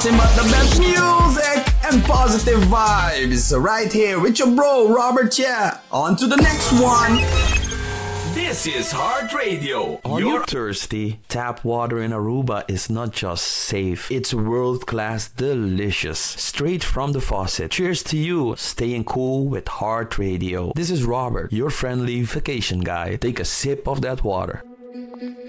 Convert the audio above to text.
nothing but the best music and positive vibes. Right here with your bro, Robert. Yeah. On to the next one. This is Heart Radio. Are you thirsty? Tap water in Aruba is not just safe, it's world-class delicious. Straight from the faucet. Cheers to you, staying cool with Heart Radio. This is Robert, your friendly vacation guy. Take a sip of that water.